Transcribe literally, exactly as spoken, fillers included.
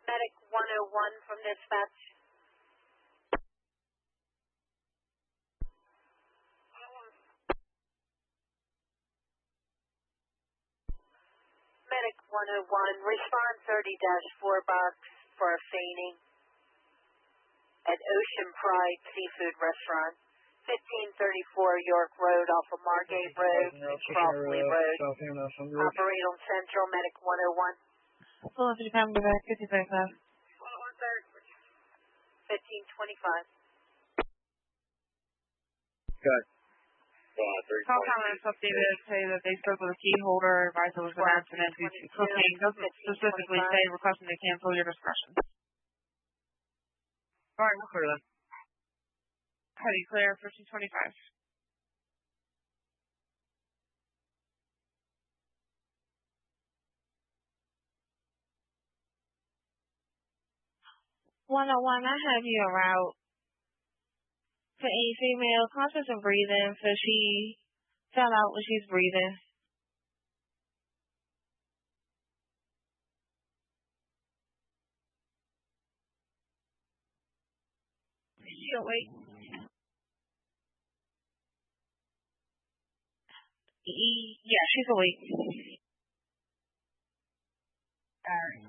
Medic one oh one from dispatch. Medic one oh one, respond thirty dash four box for a fainting at Ocean Pride Seafood Restaurant, fifteen thirty-four York Road off of Margate Road, Crossley Road. Operate on Central, Medic one oh one. Full of time to back, fifty thirty-five. fifteen twenty-five. Good. Call comments updated say that they spoke with a key holder, advised there was an accident due to cocaine. Doesn't specifically say requesting to cancel your discretion. All right, we'll clear then. Petty clear, fifteen twenty-five. one oh one, I have you en route to a female conscious and breathing, so she fell out when she's breathing. Is she awake? E- yeah, she's awake. Alright.